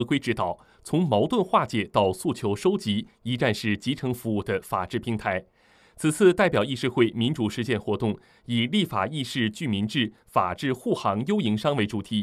合规指导，从矛盾化解到诉求收集，一站式集成服务的法治平台。此次代表议事会民主实践活动以立法议事聚民治、法治护航优营商为主题，